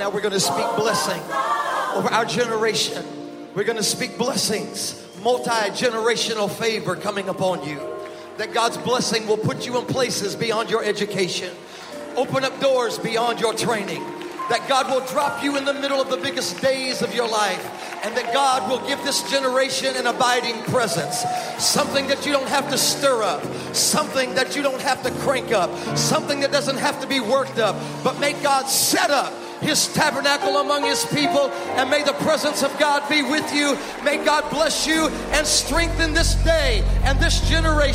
now we're going to speak blessing over our generation. We're going to speak blessings, multi-generational favor coming upon you. That God's blessing will put you in places beyond your education. Open up doors beyond your training. That God will drop you in the middle of the biggest days of your life. And that God will give this generation an abiding presence. Something that you don't have to stir up. Something that you don't have to crank up. Something that doesn't have to be worked up. But may God set up His tabernacle among His people. And may the presence of God be with you. May God bless you and strengthen this day and this generation.